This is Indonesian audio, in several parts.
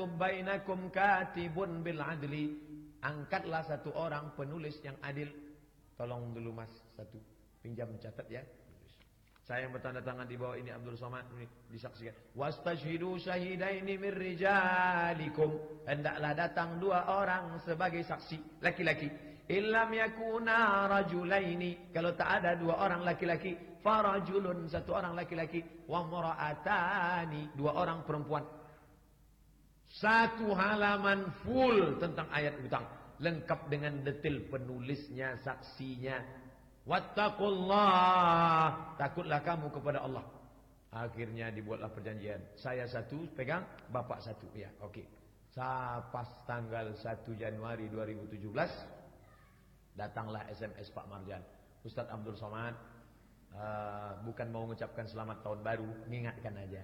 bainakum katibun bil adli. Angkatlah satu orang penulis yang adil. Tolong dulu Mas, satu pinjam catat ya. Saya yang bertanda tangan di bawah ini Abdul Somad, ini disaksikan. Wastashhidu syahidaini min rijalikum. Hendaklah datang 2 orang sebagai saksi laki-laki. Illam yakuna rajulaini. Kalau tak ada 2 orang laki-laki, farajulun, 1 orang laki-laki, wa mura'atani, 2 orang perempuan. 1 halaman full tentang ayat hutang, lengkap dengan detail penulisnya, saksinya. Wattaqullah, takutlah kamu kepada Allah. Akhirnya dibuatlah perjanjian. Saya 1 pegang, bapak 1. Ya, oke. Pas tanggal 1 Januari 2017 datanglah SMS Pak Marjan. Ustaz Abdul Somad, bukan mau mengucapkan selamat tahun baru, mengingatkan aja.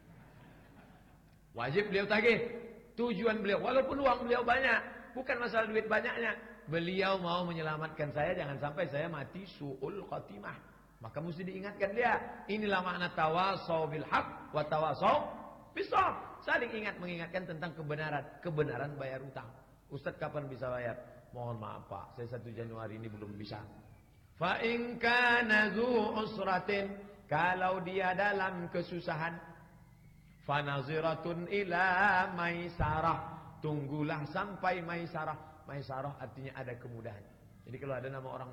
Wajib beliau tagih. Tujuan beliau, walaupun uang beliau banyak, bukan masalah duit banyaknya. Beliau mau menyelamatkan saya, jangan sampai saya mati su'ul khatimah. Maka mesti diingatkan dia. Inilah makna tawasau bil haq wa tawasau bis sabr. Saling ingat mengingatkan tentang kebenaran bayar utang. Ustaz kapan bisa bayar? Mohon maaf Pak, saya 1 Januari ini belum bisa. Fa in kana zu usratin, kalau dia dalam kesusahan, fanaziratun ila maisarah, tunggulah sampai maisarah. Maisarah artinya ada kemudahan. Jadi kalau ada nama orang